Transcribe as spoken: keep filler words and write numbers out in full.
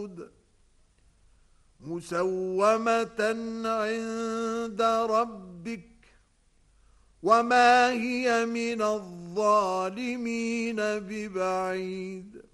داود مسومة عند ربك وما هي من الظالمين ببعيد.